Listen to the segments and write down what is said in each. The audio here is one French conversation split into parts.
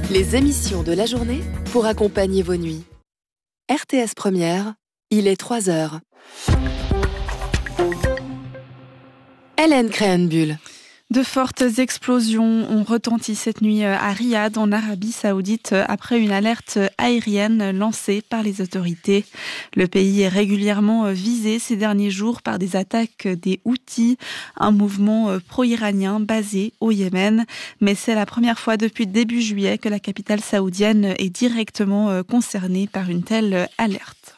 Les émissions de la journée pour accompagner vos nuits. RTS Première, il est 3h. Hélène Créhenbuhl. De fortes explosions ont retenti cette nuit à Riyad, en Arabie Saoudite, après une alerte aérienne lancée par les autorités. Le pays est régulièrement visé ces derniers jours par des attaques des Houthis, un mouvement pro-iranien basé au Yémen. Mais c'est la première fois depuis début juillet que la capitale saoudienne est directement concernée par une telle alerte.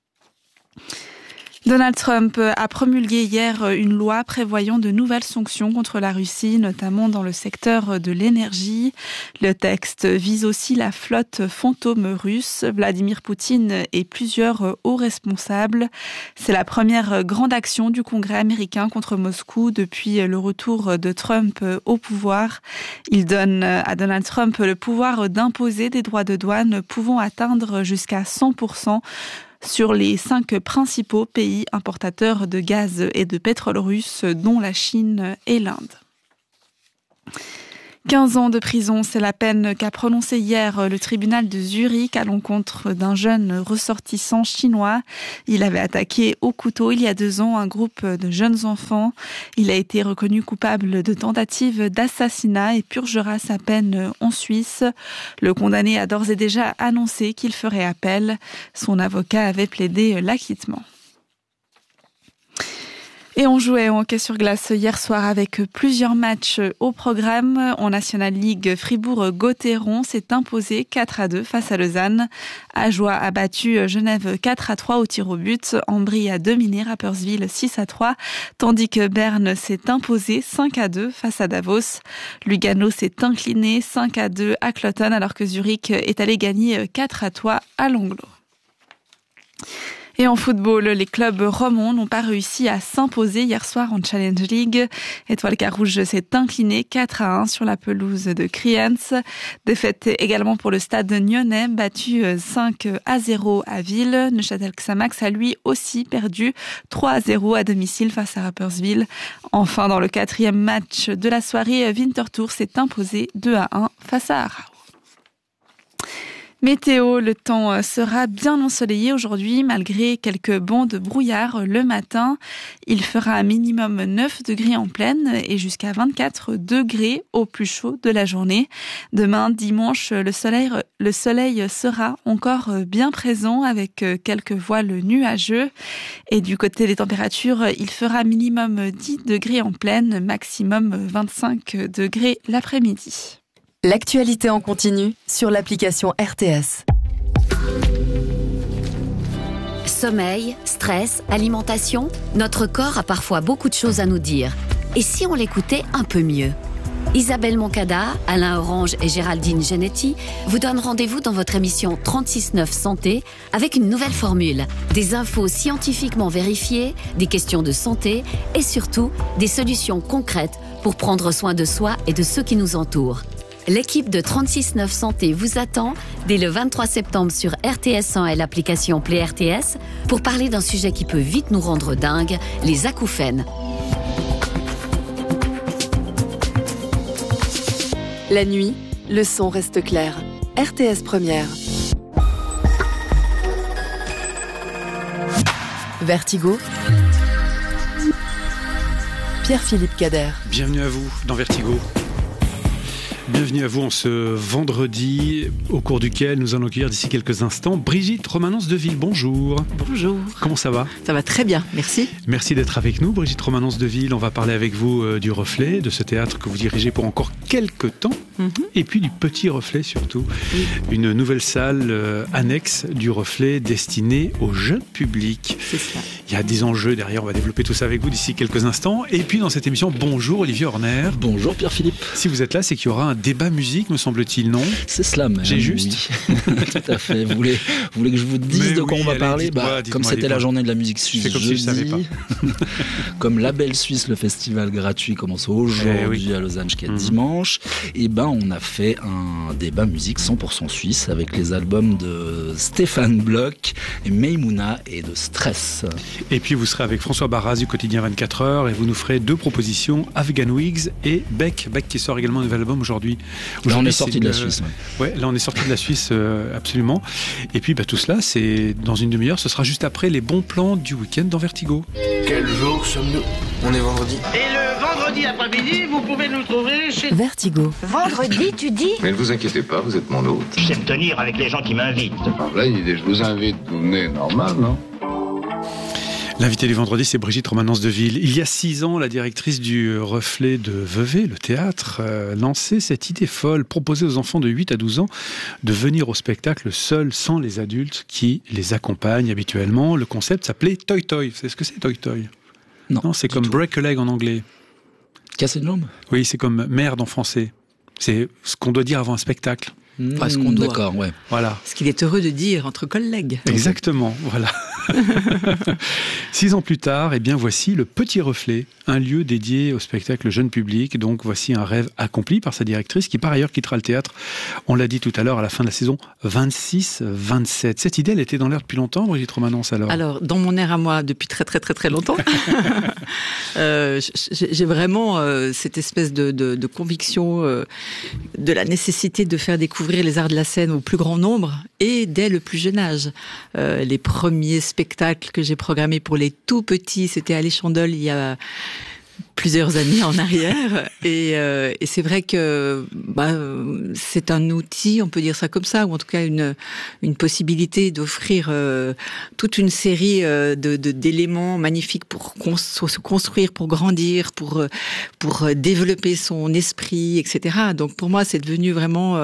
Donald Trump a promulgué hier une loi prévoyant de nouvelles sanctions contre la Russie, notamment dans le secteur de l'énergie. Le texte vise aussi la flotte fantôme russe, Vladimir Poutine et plusieurs hauts responsables. C'est la première grande action du Congrès américain contre Moscou depuis le retour de Trump au pouvoir. Il donne à Donald Trump le pouvoir d'imposer des droits de douane pouvant atteindre jusqu'à 100% sur les 5 principaux pays importateurs de gaz et de pétrole russe, dont la Chine et l'Inde. 15 ans de prison, c'est la peine qu'a prononcée hier le tribunal de Zurich à l'encontre d'un jeune ressortissant chinois. Il avait attaqué au couteau il y a 2 ans un groupe de jeunes enfants. Il a été reconnu coupable de tentative d'assassinat et purgera sa peine en Suisse. Le condamné a d'ores et déjà annoncé qu'il ferait appel. Son avocat avait plaidé l'acquittement. Et on jouait au hockey sur glace hier soir avec plusieurs matchs au programme. En National League, Fribourg-Gotteron s'est imposé 4-2 face à Lausanne. Ajoie a battu Genève 4-3 au tir au but. Ambry a dominé Rapperswil 6-3, tandis que Berne s'est imposé 5-2 face à Davos. Lugano s'est incliné 5-2 à Cloton, alors que Zurich est allé gagner 4-3 à Langlo. Et en football, les clubs romans n'ont pas réussi à s'imposer hier soir en Challenge League. Étoile Carouge s'est incliné 4-1 sur la pelouse de Kriens. Défaite également pour le Stade Nyonnais, battu 5-0 à Ville. Neuchâtel Xamax a lui aussi perdu 3-0 à domicile face à Rapperswil. Enfin, dans le 4e match de la soirée, Winterthur s'est imposé 2-1 face à Aarau. Météo, le temps sera bien ensoleillé aujourd'hui malgré quelques bancs de brouillard le matin. Il fera un minimum 9 degrés en plaine et jusqu'à 24 degrés au plus chaud de la journée. Demain, dimanche, le soleil sera encore bien présent avec quelques voiles nuageux. Et du côté des températures, il fera minimum 10 degrés en plaine, maximum 25 degrés l'après-midi. L'actualité en continu sur l'application RTS. Sommeil, stress, alimentation, notre corps a parfois beaucoup de choses à nous dire. Et si on l'écoutait un peu mieux ? Isabelle Moncada, Alain Orange et Géraldine Genetti vous donnent rendez-vous dans votre émission 36-9 Santé avec une nouvelle formule. Des infos scientifiquement vérifiées, des questions de santé et surtout des solutions concrètes pour prendre soin de soi et de ceux qui nous entourent. L'équipe de 36-9 Santé vous attend dès le 23 septembre sur RTS1 et l'application Play RTS pour parler d'un sujet qui peut vite nous rendre dingues, les acouphènes. La nuit, le son reste clair. RTS Première. Vertigo. Pierre-Philippe Cader. Bienvenue à vous dans Vertigo. Bienvenue à vous en ce vendredi, au cours duquel nous allons accueillir d'ici quelques instants Brigitte Romanence-Deville. Bonjour. Bonjour. Comment ça va ? Ça va très bien, merci. Merci d'être avec nous, Brigitte Romanence-Deville. On va parler avec vous du Reflet, de ce théâtre que vous dirigez pour encore quelques temps, et puis du Petit Reflet surtout. Oui. Une nouvelle salle annexe du Reflet destinée au jeune public. C'est ça. Il y a des enjeux derrière, on va développer tout ça avec vous d'ici quelques instants. Et puis dans cette émission, bonjour Olivier Horner. Bonjour Pierre-Philippe. Si vous êtes là, c'est qu'il y aura un débat musique, me semble-t-il, non ? C'est cela même. J'ai juste. Oui. Tout à fait. Vous voulez que je vous dise de quoi on va parler ? Comme c'était la journée de la musique suisse jeudi, si comme Label Suisse, le festival gratuit commence aujourd'hui à Lausanne jusqu'à dimanche, et là, on a fait un débat musique 100% suisse avec les albums de Stéphane Bloch et Meimouna et de Stress. Et puis vous serez avec François Barras du quotidien 24 heures et vous nous ferez 2 propositions, Afghan Wigs et Beck qui sort également un nouvel album aujourd'hui. Là on est sorti de la Suisse. Ouais, là on est sorti de la Suisse absolument. Et puis tout cela, c'est dans une demi-heure, ce sera juste après les bons plans du week-end dans Vertigo. Quel jour sommes-nous? On est vendredi. Et le vendredi après-midi, vous pouvez nous trouver chez Vertigo. Vendredi, tu dis? Mais ne vous inquiétez pas, vous êtes mon hôte. Je sais me tenir avec les gens qui m'invitent. Là, une idée, je vous invite, vous venez, normal, non? L'invité du vendredi, c'est Brigitte Romanence-Deville. Il y a 6 ans, la directrice du Reflet de Vevey, le théâtre, lançait cette idée folle, proposer aux enfants de 8 à 12 ans de venir au spectacle seuls, sans les adultes qui les accompagnent habituellement. Le concept s'appelait Toy Toy. Vous savez ce que c'est, Toy Toy? Non, c'est comme break a leg en anglais. Casser une jambe? Oui, c'est comme merde en français. C'est ce qu'on doit dire avant un spectacle. Enfin, ce qu'on doit. D'accord, ouais. Voilà. Ce qu'il est heureux de dire entre collègues. Exactement, voilà. 6 ans plus tard, eh bien voici le Petit Reflet, un lieu dédié au spectacle jeune public. Donc voici un rêve accompli par sa directrice qui par ailleurs quittera le théâtre, on l'a dit tout à l'heure, à la fin de la saison 26-27. Cette idée, elle était dans l'air depuis longtemps, Brigitte Romanence, alors? Alors, dans mon air à moi, depuis très très très très longtemps. J'ai vraiment cette espèce de conviction de la nécessité de faire découvrir les arts de la scène au plus grand nombre et dès le plus jeune âge. Les premiers spectacles que j'ai programmés pour les tout petits, c'était à l'Échandole il y a plusieurs années en arrière, et c'est vrai que c'est un outil, on peut dire ça comme ça, ou en tout cas une possibilité d'offrir toute une série d'éléments magnifiques pour se construire, pour grandir, pour développer son esprit, etc. Donc pour moi, c'est devenu vraiment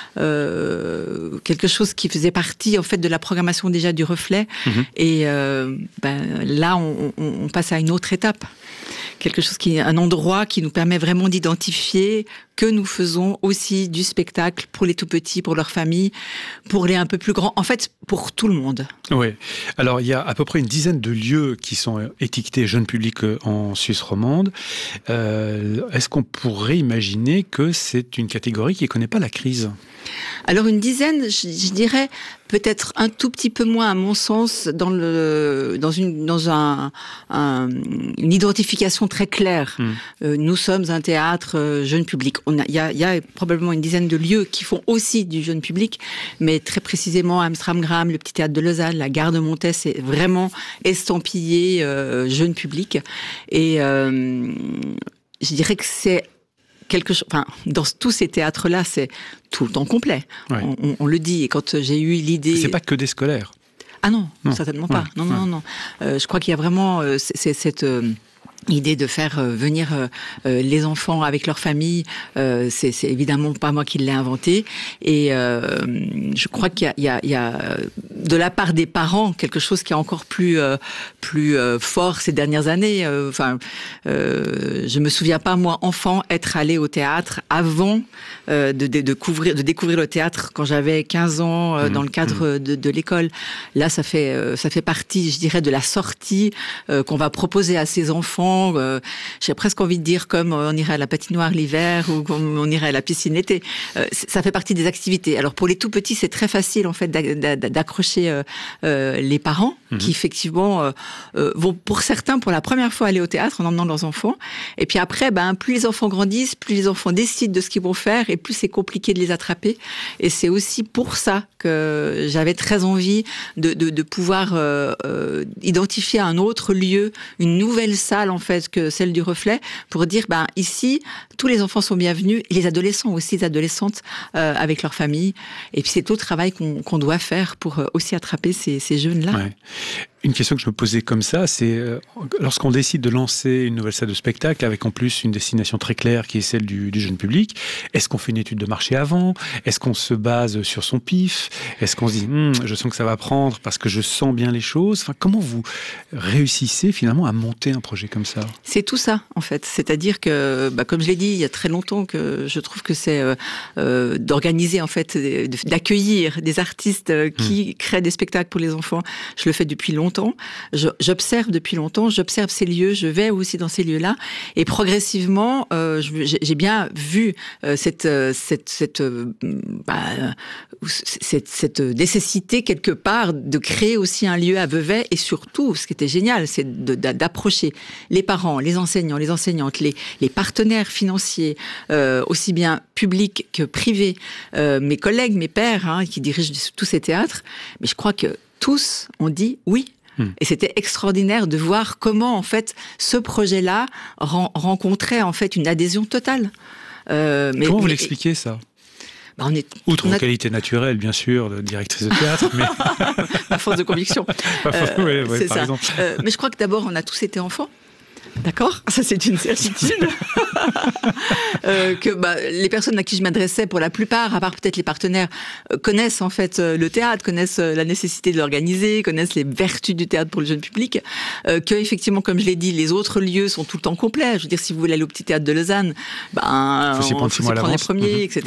quelque chose qui faisait partie en fait de la programmation déjà du Reflet. Et là, on passe à une autre étape. Quelque chose un endroit qui nous permet vraiment d'identifier que nous faisons aussi du spectacle pour les tout petits, pour leurs familles, pour les un peu plus grands, en fait pour tout le monde. Oui, alors il y a à peu près une dizaine de lieux qui sont étiquetés jeunes publics en Suisse romande. Est-ce qu'on pourrait imaginer que c'est une catégorie qui ne connaît pas la crise ? Alors une dizaine, je dirais peut-être un tout petit peu moins à mon sens dans une identification très claire. Nous sommes un théâtre jeune public. Il y a probablement une dizaine de lieux qui font aussi du jeune public, mais très précisément Amsterdam, le Petit Théâtre de Lausanne, la Gare de Montet, c'est vraiment estampillé jeune public. Et je dirais que c'est quelque chose, enfin, dans tous ces théâtres-là, c'est tout le temps complet. Ouais. On le dit. Et quand j'ai eu l'idée... C'est pas que des scolaires. Ah non, certainement pas. Ouais. Non. Je crois qu'il y a vraiment cette... idée de faire venir les enfants avec leur famille, c'est évidemment pas moi qui l'ai inventé. Et je crois qu'il y a de la part des parents quelque chose qui est encore plus fort ces dernières années. Je me souviens pas moi enfant être allé au théâtre avant de découvrir le théâtre quand j'avais 15 ans dans le cadre de l'école. Là, ça fait partie, je dirais, de la sortie qu'on va proposer à ces enfants. J'ai presque envie de dire comme on irait à la patinoire l'hiver ou comme on irait à la piscine l'été. Ça fait partie des activités. Alors pour les tout petits, c'est très facile en fait d'accrocher les parents qui effectivement vont pour certains pour la première fois aller au théâtre en emmenant leurs enfants. Et puis après, plus les enfants grandissent, plus les enfants décident de ce qu'ils vont faire et plus c'est compliqué de les attraper. Et c'est aussi pour ça que j'avais très envie de pouvoir identifier un autre lieu, une nouvelle salle en fait que celle du Reflet, pour dire ici tous les enfants sont bienvenus et les adolescents aussi, les adolescentes avec leur famille. Et puis c'est tout le travail qu'on doit faire pour aussi attraper ces jeunes-là. Ouais. Une question que je me posais comme ça, c'est lorsqu'on décide de lancer une nouvelle salle de spectacle avec en plus une destination très claire qui est celle du jeune public, est-ce qu'on fait une étude de marché avant ? Est-ce qu'on se base sur son pif ? Est-ce qu'on se dit je sens que ça va prendre parce que je sens bien les choses ? Enfin, comment vous réussissez finalement à monter un projet comme ça ? C'est tout ça en fait, c'est-à-dire que comme je l'ai dit il y a très longtemps que je trouve que c'est d'organiser en fait, d'accueillir des artistes qui créent des spectacles pour les enfants. Je le fais depuis longtemps. longtemps, j'observe depuis longtemps, j'observe ces lieux, je vais aussi dans ces lieux-là, et progressivement, j'ai bien vu cette nécessité quelque part de créer aussi un lieu à Vevey, et surtout, ce qui était génial, c'est d'approcher les parents, les enseignants, les enseignantes, les partenaires financiers, aussi bien publics que privés, mes collègues, mes pairs, qui dirigent tous ces théâtres, mais je crois que tous ont dit oui. Et c'était extraordinaire de voir comment, en fait, ce projet-là rencontrait, en fait, une adhésion totale. Comment vous l'expliquez, ça ? Outre vos qualités naturelles, bien sûr, de directrice de théâtre, mais... Ma force de conviction. Oui, c'est par ça. exemple. Mais je crois que d'abord, on a tous été enfants. D'accord ? Ça, c'est une certitude. Que les personnes à qui je m'adressais, pour la plupart, à part peut-être les partenaires, connaissent en fait le théâtre, connaissent la nécessité de l'organiser, connaissent les vertus du théâtre pour le jeune public. Que effectivement, comme je l'ai dit, les autres lieux sont tout le temps complets. Je veux dire, si vous voulez aller au Petit Théâtre de Lausanne, on faut s'y prendre les premiers, etc.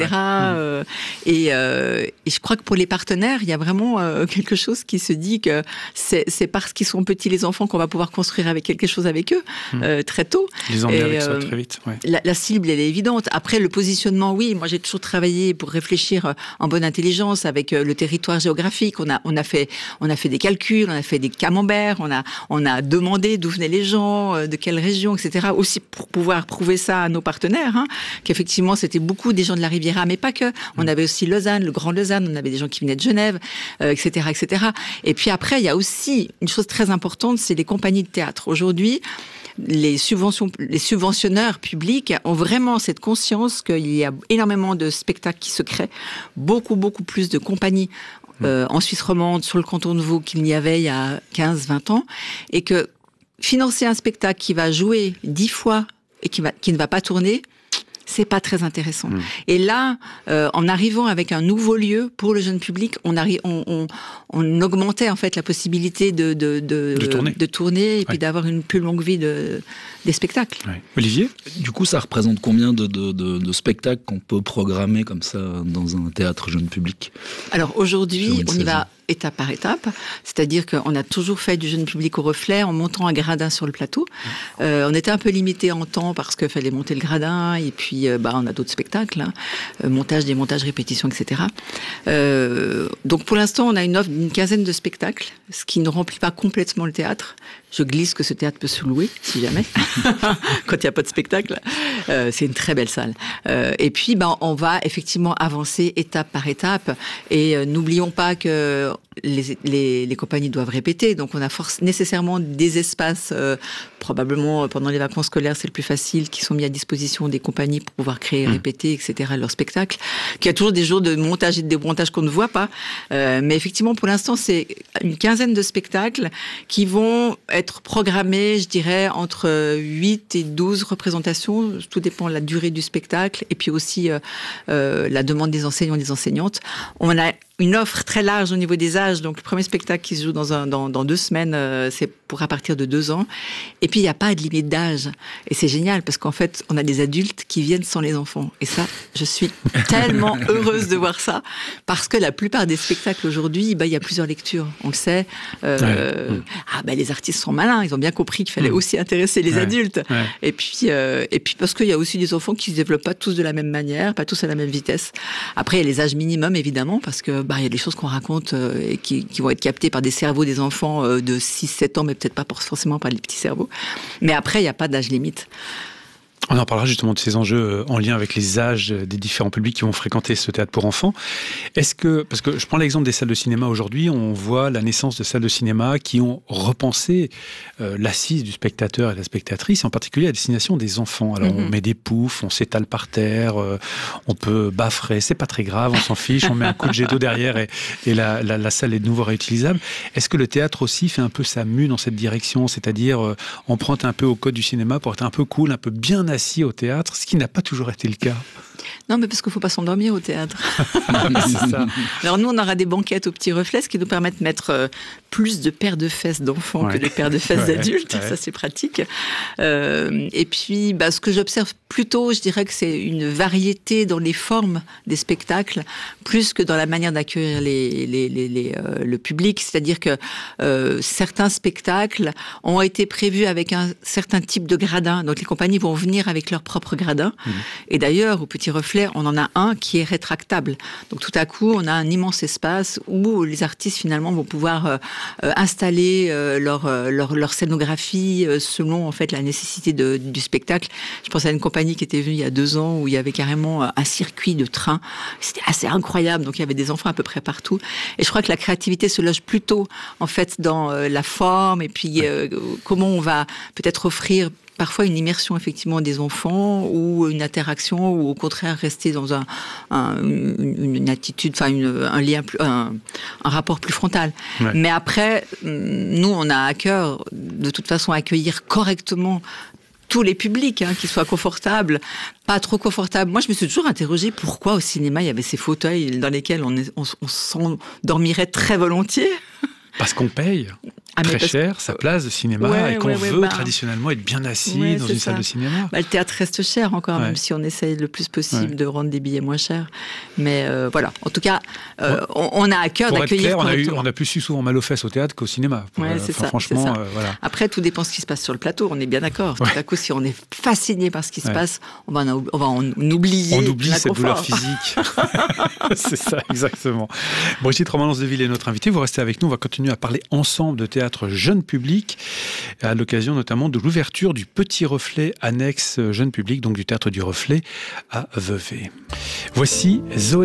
Et je crois que pour les partenaires, il y a vraiment quelque chose qui se dit que c'est parce qu'ils sont petits les enfants qu'on va pouvoir construire avec quelque chose avec eux. Très tôt. Les emmener avec ça très vite. Ouais. La cible, elle est évidente. Après, le positionnement, oui, moi j'ai toujours travaillé pour réfléchir en bonne intelligence avec le territoire géographique. On a fait des calculs, on a fait des camemberts, on a demandé d'où venaient les gens, de quelle région, etc. Aussi pour pouvoir prouver ça à nos partenaires, qu'effectivement c'était beaucoup des gens de la Riviera, mais pas que. On avait aussi Lausanne, le Grand Lausanne, on avait des gens qui venaient de Genève, etc., etc. Et puis après, il y a aussi une chose très importante, c'est les compagnies de théâtre. Aujourd'hui, les subventionneurs publics ont vraiment cette conscience qu'il y a énormément de spectacles qui se créent, beaucoup plus de compagnies en Suisse romande, sur le canton de Vaud qu'il n'y avait il y a 15-20 ans, et que financer un spectacle qui va jouer 10 fois et qui ne va pas tourner, c'est pas très intéressant. Et là, en arrivant avec un nouveau lieu pour le jeune public, on augmentait en fait la possibilité de tourner et puis d'avoir une plus longue vie des spectacles. Ouais. Olivier ? Du coup, ça représente combien de spectacles qu'on peut programmer comme ça dans un théâtre jeune public ? Alors aujourd'hui, on y va étape par étape, c'est-à-dire qu'on a toujours fait du jeune public au Reflet en montant un gradin sur le plateau. On était un peu limité en temps parce qu'il fallait monter le gradin, et puis on a d'autres spectacles, montage, démontage, répétition, etc. Donc pour l'instant, on a une offre d'une quinzaine de spectacles, ce qui ne remplit pas complètement le théâtre. Je glisse que ce théâtre peut se louer, si jamais, quand il n'y a pas de spectacle. C'est une très belle salle. Et puis, on va effectivement avancer étape par étape. Et n'oublions pas que les compagnies doivent répéter. Donc, on a nécessairement des espaces, probablement pendant les vacances scolaires, c'est le plus facile, qui sont mis à disposition des compagnies pour pouvoir créer, répéter, etc. leurs spectacles. Qu'il y a toujours des jours de montage et de démontage qu'on ne voit pas. Mais effectivement, pour l'instant, c'est une quinzaine de spectacles qui vont être programmés, je dirais, entre 8 et 12 représentations. Tout dépend de la durée du spectacle et puis aussi la demande des enseignants et des enseignantes. On a une offre très large au niveau des âges. Donc, le premier spectacle qui se joue dans 2 semaines, c'est à partir de 2 ans. Et puis, il n'y a pas de limite d'âge. Et c'est génial parce qu'en fait, on a des adultes qui viennent sans les enfants. Et ça, je suis tellement heureuse de voir ça parce que la plupart des spectacles aujourd'hui, il y a plusieurs lectures. On le sait. Les artistes sont malins. Ils ont bien compris qu'il fallait aussi intéresser les adultes. Ouais. Et puis parce qu'il y a aussi des enfants qui se développent pas tous de la même manière, pas tous à la même vitesse. Après, il y a les âges minimums, évidemment, parce que il y a des choses qu'on raconte et qui vont être captées par des cerveaux des enfants de 6-7 ans, mais peut-être pas forcément par les petits cerveaux. Mais après, il n'y a pas d'âge limite. On en parlera justement de ces enjeux en lien avec les âges des différents publics qui vont fréquenter ce théâtre pour enfants. Parce que je prends l'exemple des salles de cinéma aujourd'hui, on voit la naissance de salles de cinéma qui ont repensé l'assise du spectateur et de la spectatrice, en particulier à destination des enfants. Alors on met des poufs, on s'étale par terre, on peut baffrer, c'est pas très grave, on s'en fiche, on met un coup de jet d'eau derrière et la salle est de nouveau réutilisable. Est-ce que le théâtre aussi fait un peu sa mue dans cette direction, c'est-à-dire emprunte un peu au code du cinéma pour être un peu cool, un peu bien assis au théâtre, ce qui n'a pas toujours été le cas? Non, mais parce qu'il ne faut pas s'endormir au théâtre. C'est ça. Alors nous, on aura des banquettes au Petit Reflet, ce qui nous permet de mettre plus de paires de fesses d'enfants que de paires de fesses d'adultes. Ça, c'est pratique. Et puis, ce que j'observe plutôt, je dirais que c'est une variété dans les formes des spectacles, plus que dans la manière d'accueillir le public. C'est-à-dire que certains spectacles ont été prévus avec un certain type de gradin. Donc, les compagnies vont venir avec leur propre gradin. Et d'ailleurs, au Petit Reflet, on en a un qui est rétractable. Donc, tout à coup, on a un immense espace où les artistes, finalement, vont pouvoir installer leur scénographie selon, en fait, la nécessité du spectacle. Je pense à une compagnie qui était venue il y a 2 ans où il y avait carrément un circuit de train. C'était assez incroyable. Donc, il y avait des enfants à peu près partout. Et je crois que la créativité se loge plutôt, en fait, dans la forme et puis comment on va peut-être offrir parfois une immersion effectivement des enfants ou une interaction ou au contraire rester dans une attitude, un lien, un rapport plus frontal. Mais après, nous on a à cœur de toute façon accueillir correctement tous les publics, qu'ils soient confortables, pas trop confortables. Moi, je me suis toujours interrogée pourquoi au cinéma il y avait ces fauteuils dans lesquels on s'endormirait très volontiers. Parce qu'on paye très cher sa place de cinéma et qu'on veut traditionnellement être bien assis dans une salle de cinéma. Le théâtre reste cher encore, même si on essaye le plus possible de rendre des billets moins chers. Mais voilà, en tout cas, on a à cœur d'accueillir. On a plus souvent mal aux fesses au théâtre qu'au cinéma. Franchement, voilà. Après, tout dépend de ce qui se passe sur le plateau. On est bien d'accord. Tout à coup, si on est fasciné par ce qui se passe, on va en oublier. On oublie cette douleur physique. C'est ça, exactement. Brigitte Romanence-Deville est notre invitée. Vous restez avec nous. On va continuer à parler ensemble de théâtre jeune public, à l'occasion notamment de l'ouverture du Petit Reflet annexe jeune public, donc du théâtre du Reflet à Vevey. Voici Zoé